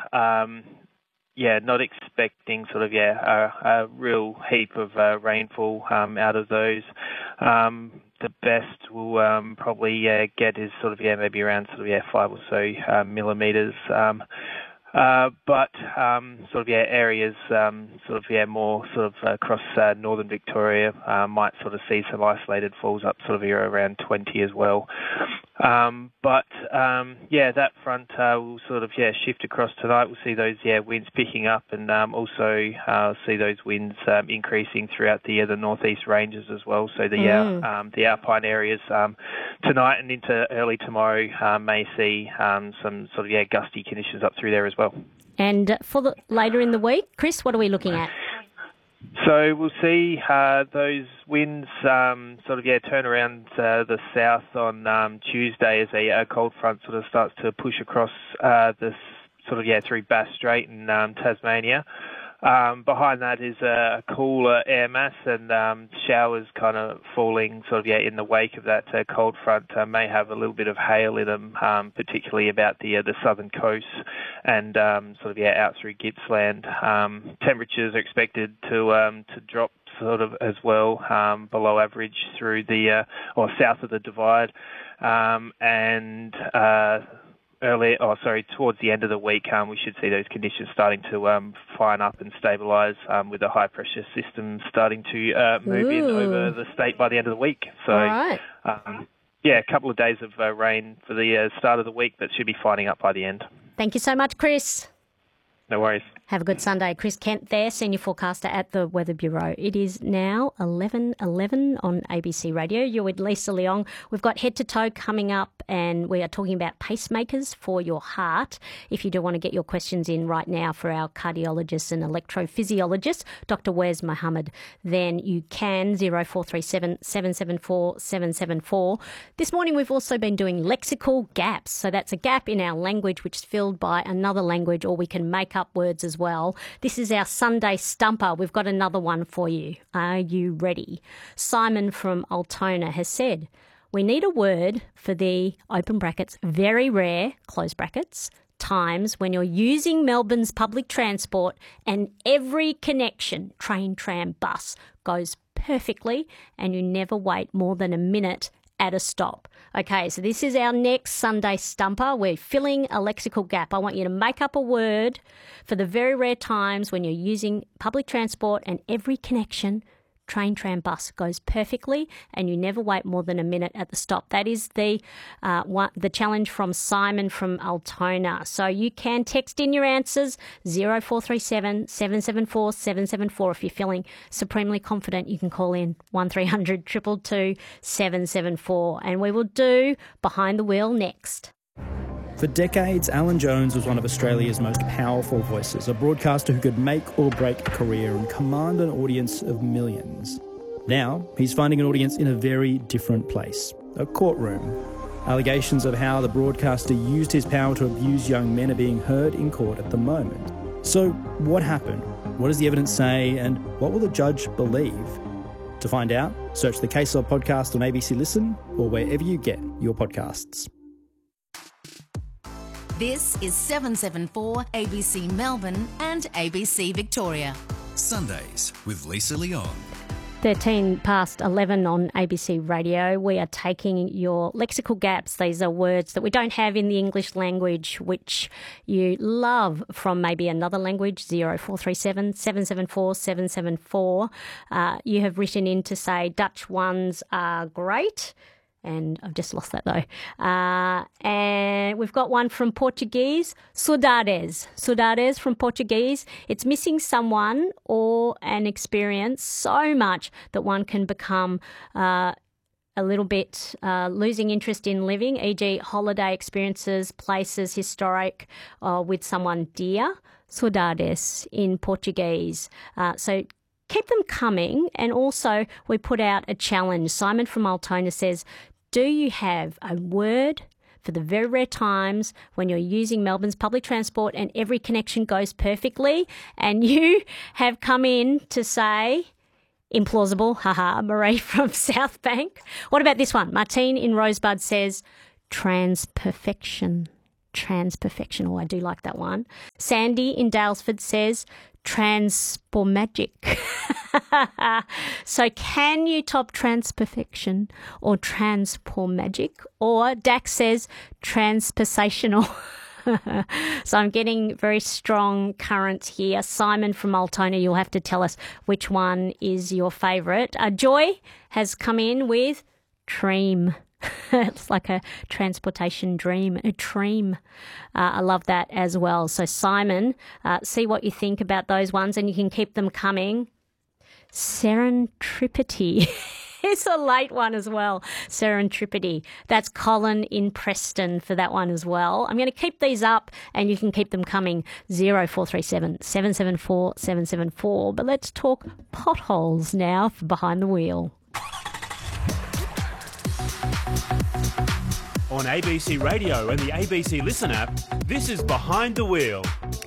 not expecting a real heap of rainfall out of those. The best we'll probably get is maybe around 5 or so millimetres. But areas more across northern Victoria might see some isolated falls up around 20 as well. That front will shift across tonight. We'll see those winds picking up, and also see those winds increasing throughout the northeast ranges as well. So the alpine areas tonight and into early tomorrow may see some gusty conditions up through there as well. And for later in the week, Chris, what are we looking at? So we'll see those winds turn around the south on Tuesday as a cold front starts to push across through Bass Strait and Tasmania. Behind that is a cooler air mass, and showers falling in the wake of that cold front may have a little bit of hail in them, particularly about the southern coast and out through Gippsland. Temperatures are expected to drop as well below average through the or south of the divide, towards the end of the week, we should see those conditions starting to fine up and stabilise with the high pressure system starting to move in over the state by the end of the week. So, all right. A couple of days of rain for the start of the week, but should be fining up by the end. Thank you so much, Chris. No worries. Have a good Sunday. Chris Kent there, Senior Forecaster at the Weather Bureau. It is now 11:11 on ABC Radio. You're with Lisa Leong. We've got Head to Toe coming up, and we are talking about pacemakers for your heart. If you do want to get your questions in right now for our cardiologist and electrophysiologist, Dr. Wes Mohammed, then you can, 0437 774 774. This morning we've also been doing lexical gaps. So that's a gap in our language which is filled by another language, or we can make up words as well. This is our Sunday Stumper. We've got another one for you. Are you ready? Simon from Altona has said, we need a word for the, open brackets, very rare, close brackets, times when you're using Melbourne's public transport and every connection, train, tram, bus, goes perfectly and you never wait more than a minute at a stop. Okay, so this is our next Sunday Stumper. We're filling a lexical gap. I want you to make up a word for the very rare times when you're using public transport and every connection, train, tram, bus, goes perfectly and you never wait more than a minute at the stop. That is the challenge from Simon from Altona. So you can text in your answers, 0437 774 774. If you're feeling supremely confident, you can call in 1300 222 774. And we will do Behind the Wheel next. For decades, Alan Jones was one of Australia's most powerful voices, a broadcaster who could make or break a career and command an audience of millions. Now, he's finding an audience in a very different place, a courtroom. Allegations of how the broadcaster used his power to abuse young men are being heard in court at the moment. So, what happened? What does the evidence say? And what will the judge believe? To find out, search the Case Law podcast on ABC Listen or wherever you get your podcasts. This is 774 ABC Melbourne and ABC Victoria. Sundays with Lisa Leong. 13 past 11 on ABC Radio. We are taking your lexical gaps. These are words that we don't have in the English language, which you love from maybe another language, 0437 774 774. You have written in to say Dutch ones are great. And I've just lost that though. And we've got one from Portuguese, saudades. Saudades from Portuguese. It's missing someone or an experience so much that one can become a little bit losing interest in living, e.g. holiday experiences, places historic with dear dear. Saudades in Portuguese. So keep them coming. And also we put out a challenge. Simon from Altona says, do you have a word for the very rare times when you're using Melbourne's public transport and every connection goes perfectly? And you have come in to say, implausible, haha, Marie from South Bank. What about this one? Martine in Rosebud says, transperfection. Transperfection. Oh, I do like that one. Sandy in Dalesford says Transformagic. So can you top Transperfection or Transformagic? Or Dax says Transpersational. So I'm getting very strong currents here. Simon from Altona, you'll have to tell us which one is your favourite. Joy has come in with Treem. It's like a transportation dream, a treem. I love that as well. So Simon, see what you think about those ones, and you can keep them coming. Serendipity. It's a late one as well. Serendipity. That's Colin in Preston for that one as well. I'm going to keep these up and you can keep them coming. 0437 774 774. But let's talk potholes now for Behind the Wheel. On ABC Radio and the ABC Listen app, this is Behind the Wheel.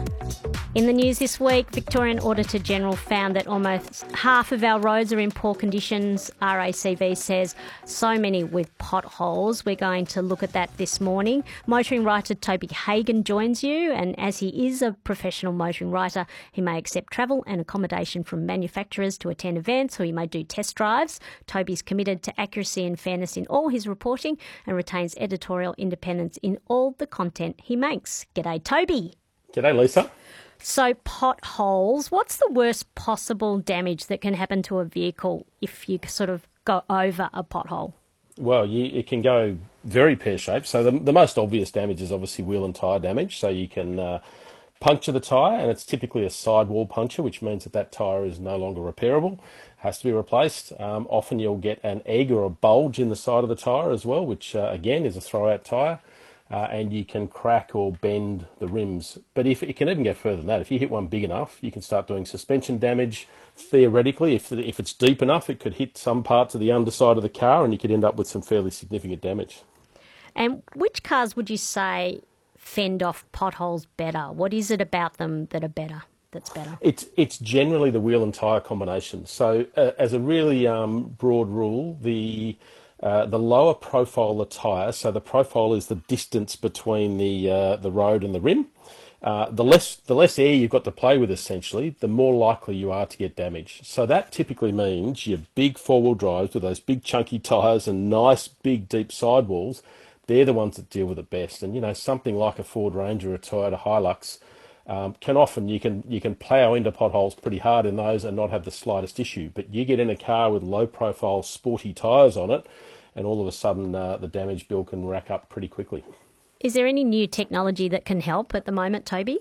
In the news this week, Victorian Auditor General found that almost half of our roads are in poor conditions. RACV says so many with potholes. We're going to look at that this morning. Motoring writer Toby Hagan joins you, and as he is a professional motoring writer, he may accept travel and accommodation from manufacturers to attend events, or he may do test drives. Toby's committed to accuracy and fairness in all his reporting and retains editorial independence in all the content he makes. G'day, Toby. G'day, Lisa. So potholes, what's the worst possible damage that can happen to a vehicle if you sort of go over a pothole? Well, it can go very pear-shaped. So the most obvious damage is obviously wheel and tyre damage. So you can puncture the tyre, and it's typically a sidewall puncture, which means that tyre is no longer repairable, has to be replaced. Often you'll get an egg or a bulge in the side of the tyre as well, which again is a throw-out tyre. And you can crack or bend the rims. But if it can even go further than that, if you hit one big enough, you can start doing suspension damage. Theoretically, if it's deep enough, it could hit some parts of the underside of the car, and you could end up with some fairly significant damage. And which cars would you say fend off potholes better? What is it about them that are better? That's better. It's generally the wheel and tyre combination. So as a really broad rule, the lower profile the tyre, so the profile is the distance between the road and the rim. The less air you've got to play with, essentially, the more likely you are to get damage. So that typically means your big four-wheel drives with those big chunky tyres and nice big deep sidewalls, they're the ones that deal with it best. And something like a Ford Ranger or a Toyota Hilux can often you can plough into potholes pretty hard in those and not have the slightest issue. But you get in a car with low-profile, sporty tyres on it, and all of a sudden the damage bill can rack up pretty quickly. Is there any new technology that can help at the moment, Toby?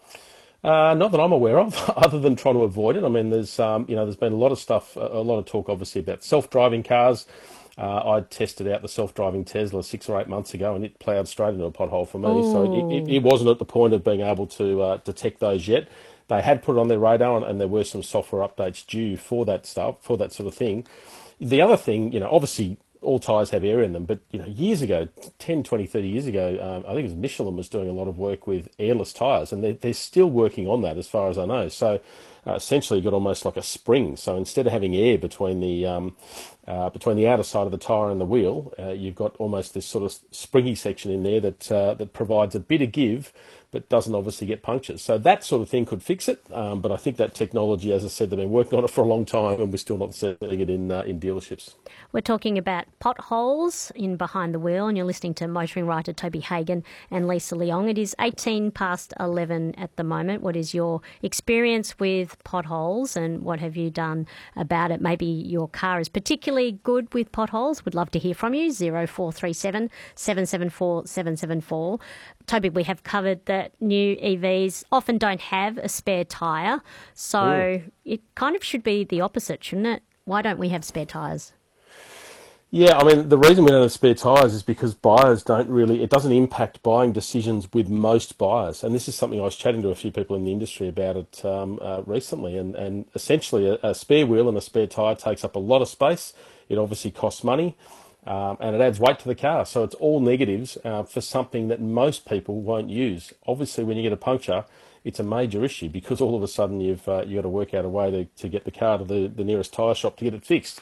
Not that I'm aware of, other than trying to avoid it. I mean, there's been a lot of stuff, a lot of talk, obviously, about self-driving cars. I tested out the self-driving Tesla 6 or 8 months ago, and it ploughed straight into a pothole for me. Ooh. So it wasn't at the point of being able to detect those yet. They had put it on their radar, and there were some software updates due for that stuff, for that sort of thing. The other thing, obviously, all tyres have air in them, but years ago, 10, 20, 30 years ago, I think it was Michelin was doing a lot of work with airless tyres, and they're still working on that as far as I know. So essentially you've got almost like a spring. So instead of having air between the outer side of the tyre and the wheel, you've got almost this sort of springy section in there that provides a bit of give, but doesn't obviously get punctures. So that sort of thing could fix it. But I think that technology, as I said, they've been working on it for a long time, and we're still not seeing it in dealerships. We're talking about potholes in Behind the Wheel, and you're listening to motoring writer Toby Hagan and Lisa Leong. It is 18 past 11 at the moment. What is your experience with potholes, and what have you done about it? Maybe your car is particularly good with potholes. Would love to hear from you. 0437 774 774. Toby, we have covered that new EVs often don't have a spare tyre, so it kind of should be the opposite, shouldn't it? Why don't we have spare tyres? Yeah, I mean, the reason we don't have spare tyres is because buyers it doesn't impact buying decisions with most buyers. And this is something I was chatting to a few people in the industry about it recently. And essentially a spare wheel and a spare tyre takes up a lot of space. It obviously costs money. And it adds weight to the car. So it's all negatives for something that most people won't use. Obviously, when you get a puncture, it's a major issue because all of a sudden you've got to work out a way to get the car to the nearest tyre shop to get it fixed.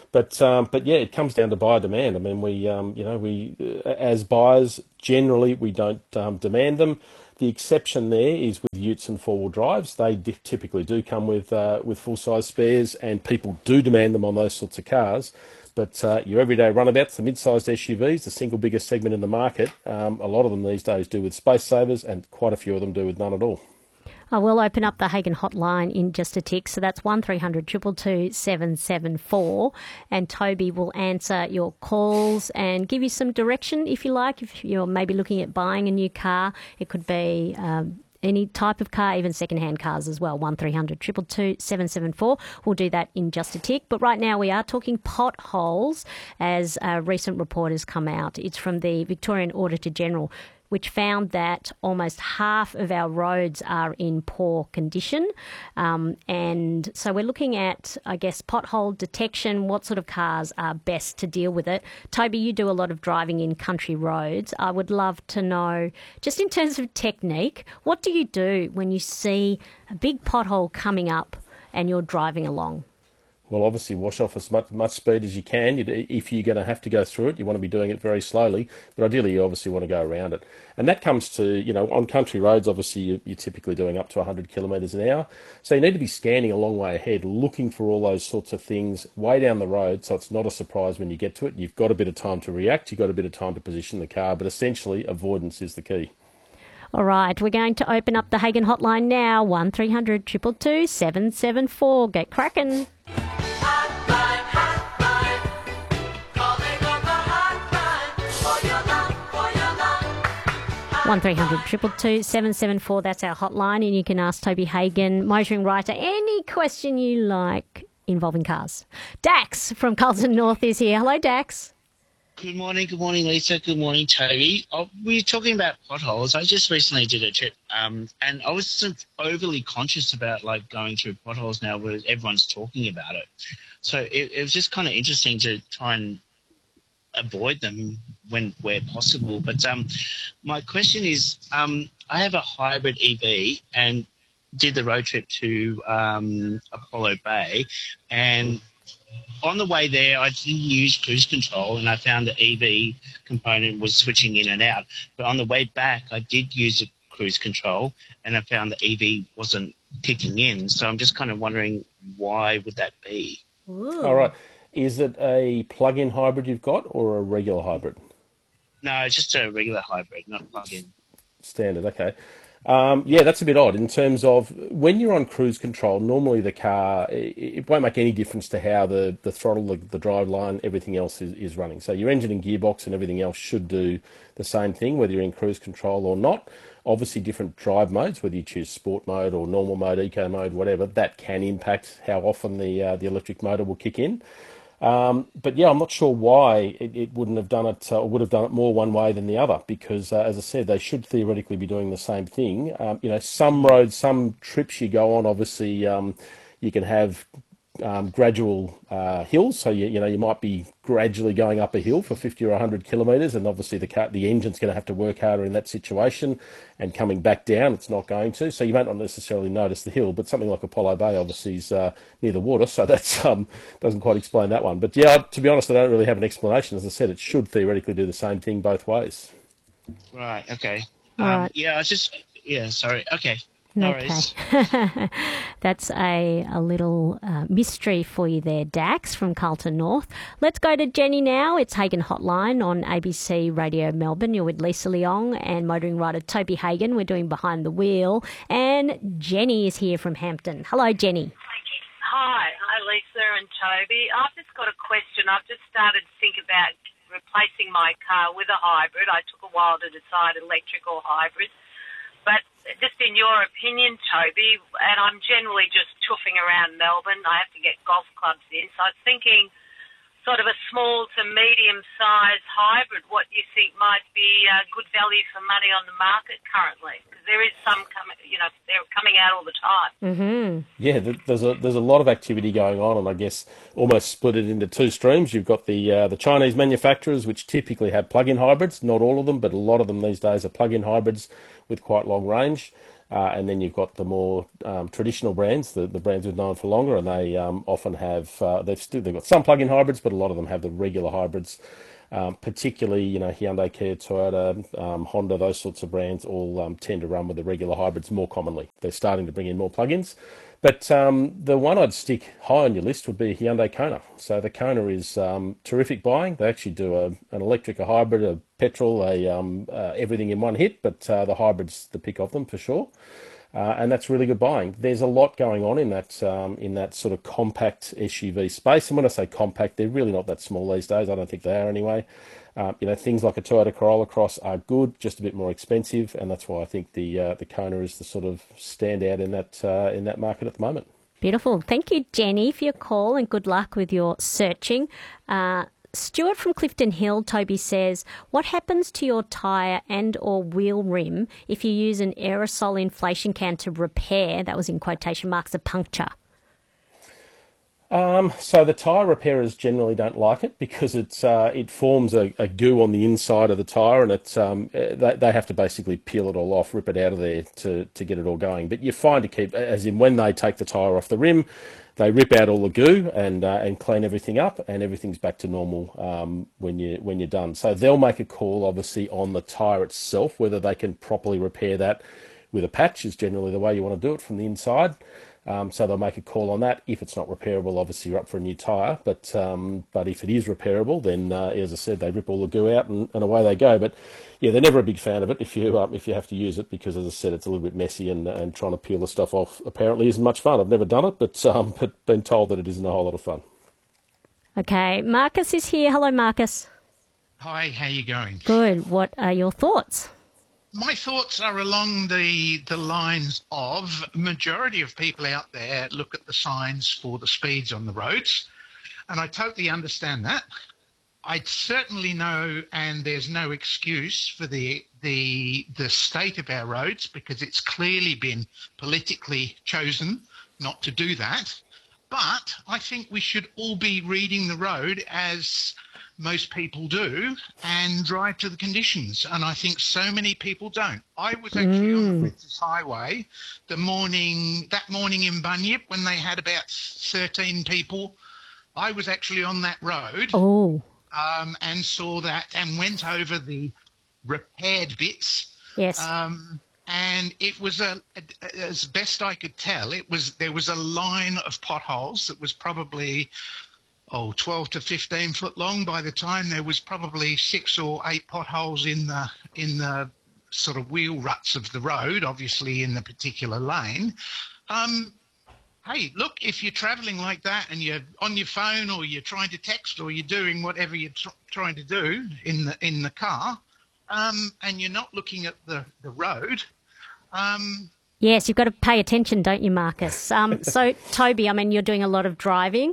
But yeah, it comes down to buyer demand. I mean, we as buyers generally we don't demand them. The exception there is with utes and four-wheel drives. They typically do come with full-size spares, and people do demand them on those sorts of cars. But your everyday runabouts, the mid-sized SUVs, the single biggest segment in the market, a lot of them these days do with space savers, and quite a few of them do with none at all. I will open up the Hagen hotline in just a tick. So that's 1300 222 774. And Toby will answer your calls and give you some direction if you like. If you're maybe looking at buying a new car, it could be any type of car, even second-hand cars as well. 1300 222 774. We'll do that in just a tick. But right now we are talking potholes as a recent report has come out. It's from the Victorian Auditor General, which found that almost half of our roads are in poor condition. And so we're looking at, I guess, pothole detection, what sort of cars are best to deal with it. Toby, you do a lot of driving in country roads. I would love to know, just in terms of technique, what do you do when you see a big pothole coming up and you're driving along? Well, obviously, wash off as much speed as you can. If you're going to have to go through it, you want to be doing it very slowly. But ideally, you obviously want to go around it. And that comes to, on country roads, obviously, you're typically doing up to 100 kilometres an hour. So you need to be scanning a long way ahead, looking for all those sorts of things way down the road, so it's not a surprise when you get to it. You've got a bit of time to react. You've got a bit of time to position the car. But essentially, avoidance is the key. All right, we're going to open up the Hagen hotline now, 1300 222 774. Get cracking. 1300 222 774, that's our hotline, and you can ask Toby Hagen, motoring writer, any question you like involving cars. Dax from Carlton North is here. Hello, Dax. Good morning, Lisa. Good morning, Toby. We were talking about potholes. I just recently did a trip, and I wasn't overly conscious about going through potholes now where everyone's talking about it. So it was just kind of interesting to try and avoid them where possible. But my question is, I have a hybrid EV and did the road trip to Apollo Bay, and on the way there, I didn't use cruise control, and I found the EV component was switching in and out. But on the way back, I did use a cruise control, and I found the EV wasn't kicking in. So I'm just kind of wondering, why would that be? Ooh. All right. Is it a plug-in hybrid you've got or a regular hybrid? No, it's just a regular hybrid, not plug-in. Standard, okay. Yeah, that's a bit odd in terms of when you're on cruise control, normally the car, it won't make any difference to how the throttle, the drive line, everything else is running. So your engine and gearbox and everything else should do the same thing, whether you're in cruise control or not. Obviously, different drive modes, whether you choose sport mode or normal mode, eco mode, whatever, that can impact how often the electric motor will kick in. But yeah, I'm not sure why it wouldn't have done it, or would have done it more one way than the other, because as I said, they should theoretically be doing the same thing. Some roads, some trips you go on, obviously, you can have gradual hills, so you might be gradually going up a hill for 50 or 100 kilometres, and obviously the engine's going to have to work harder in that situation, and coming back down it's not going to, so you might not necessarily notice the hill. But something like Apollo Bay obviously is near the water, so that's doesn't quite explain that one. But yeah, to be honest, I don't really have an explanation. As I said, it should theoretically do the same thing both ways. Right, okay. All right. Sorry, okay. No worries. That's a little mystery for you there, Dax from Carlton North. Let's go to Jenny now. It's Hagen Hotline on ABC Radio Melbourne. You're with Lisa Leong and motoring writer Toby Hagen. We're doing Behind the Wheel. And Jenny is here from Hampton. Hello, Jenny. Hi, Lisa and Toby. I've just got a question. I've just started to think about replacing my car with a hybrid. I took a while to decide electric or hybrid. But just in your opinion, Toby, and I'm generally just chuffing around Melbourne, I have to get golf clubs in, so I was thinking sort of a small to medium-sized hybrid, what you think might be good value for money on the market currently? Because there is some they're coming out all the time. Mm-hmm. Yeah, there's a lot of activity going on, and I guess almost split it into two streams. You've got the Chinese manufacturers, which typically have plug-in hybrids. Not all of them, but a lot of them these days are plug-in hybrids with quite long range. And then you've got the more traditional brands, the brands we've known for longer, and they often have they've got some plug-in hybrids, but a lot of them have the regular hybrids. Particularly, Hyundai, Kia, Toyota, Honda, those sorts of brands all tend to run with the regular hybrids more commonly. They're starting to bring in more plug-ins. But the one I'd stick high on your list would be Hyundai Kona. So the Kona is terrific buying. They actually do an electric, a hybrid, a petrol, everything in one hit, but the hybrid's the pick of them for sure. And that's really good buying. There's a lot going on in that sort of compact SUV space. And when I say compact, they're really not that small these days. I don't think they are anyway. Things like a Toyota Corolla Cross are good, just a bit more expensive, and that's why I think the Kona is the sort of standout in that market at the moment. Beautiful. Thank you, Jenny, for your call, and good luck with your searching. Stuart from Clifton Hill, Toby says, what happens to your tyre and or wheel rim if you use an aerosol inflation can to repair, that was in quotation marks, a puncture? So the tyre repairers generally don't like it because it forms a goo on the inside of the tyre, and they have to basically peel it all off, rip it out of there to get it all going. But you're fine to keep, as in when they take the tyre off the rim, they rip out all the goo and clean everything up, and everything's back to normal when you're done. So they'll make a call, obviously, on the tyre itself, whether they can properly repair that with a patch is generally the way you want to do it from the inside. So they'll make a call on that. If it's not repairable, obviously you're up for a new tyre. But if it is repairable, then as I said, they rip all the goo out and away they go. But yeah, they're never a big fan of it if you have to use it because, as I said, it's a little bit messy and trying to peel the stuff off apparently isn't much fun. I've never done it, but been told that it isn't a whole lot of fun. Okay, Marcus is here. Hello, Marcus. Hi, how you going? Good. What are your thoughts? My thoughts are along the lines of majority of people out there look at the signs for the speeds on the roads, and I totally understand that. I certainly know, and there's no excuse for the state of our roads because it's clearly been politically chosen not to do that. But I think we should all be reading the road as most people do and drive to the conditions, and I think so many people don't. I was actually on the Princess Highway that morning in Bunyip when they had about 13 people. I was actually on that road and saw that and went over the repaired bits. Yes. And it was as best I could tell, there was a line of potholes that was probably 12 to 15 foot long. By the time there was probably 6 or 8 potholes in the sort of wheel ruts of the road, obviously in the particular lane. Hey, look, if you're travelling like that and you're on your phone or you're trying to text or you're doing whatever you're trying to do in the car, and you're not looking at the road. Yes, you've got to pay attention, don't you, Marcus? So, Toby, I mean, you're doing a lot of driving.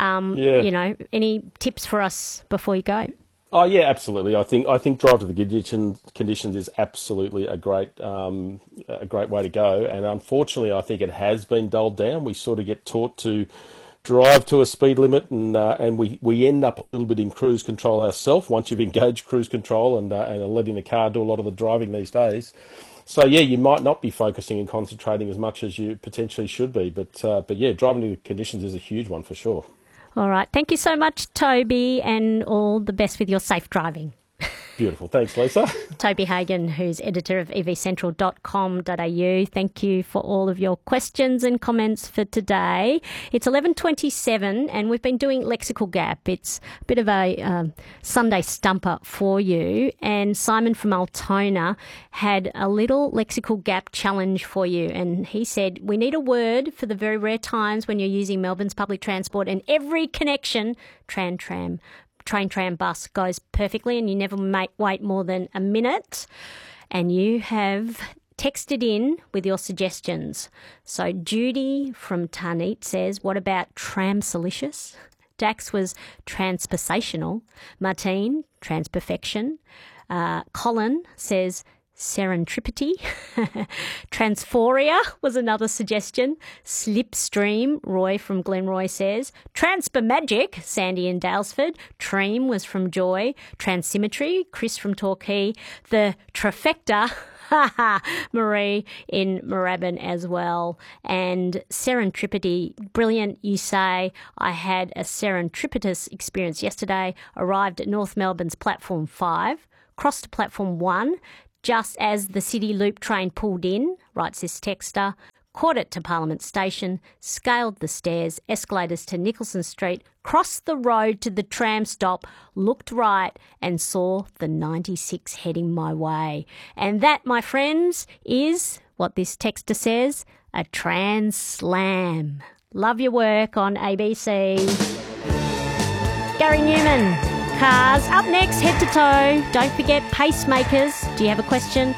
Any tips for us before you go? Oh yeah, absolutely. I think drive to the conditions is absolutely a great way to go. And unfortunately, I think it has been dulled down. We sort of get taught to drive to a speed limit, and we end up a little bit in cruise control ourselves once you've engaged cruise control and letting the car do a lot of the driving these days. So yeah, you might not be focusing and concentrating as much as you potentially should be, but yeah, driving to the conditions is a huge one for sure. All right, thank you so much, Toby, and all the best with your safe driving. Beautiful. Thanks, Lisa. Toby Hagan, who's editor of evcentral.com.au. Thank you for all of your questions and comments for today. It's 11:27 and we've been doing Lexical Gap. It's a bit of a Sunday stumper for you. And Simon from Altona had a little Lexical Gap challenge for you. And he said, we need a word for the very rare times when you're using Melbourne's public transport and every connection, train, tram, bus goes perfectly and you never wait more than a minute. And you have texted in with your suggestions. So Judy from Tarneet says, what about Tramsalicious? Dax was transpersational. Martine, transperfection. Colin says serendipity. Transphoria was another suggestion. Slipstream, Roy from Glenroy says. Transpermagic, Sandy in Dalesford. Tream was from Joy. Transymmetry, Chris from Torquay. The trifecta, Marie in Moorabbin as well. And serendipity, brilliant, you say. I had a serendipitous experience yesterday. Arrived at North Melbourne's Platform 5, crossed to Platform 1, just as the City Loop train pulled in, writes this texter. Caught it to Parliament Station, scaled the stairs, escalators to Nicholson Street, crossed the road to the tram stop, looked right and saw the 96 heading my way. And that, my friends, is what this texter says, a trans slam. Love your work on ABC. Gary Newman, cars. Up next, head to toe. Don't forget pacemakers. Do you have a question?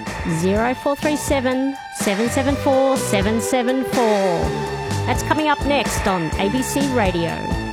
0437 774 774. That's coming up next on ABC Radio.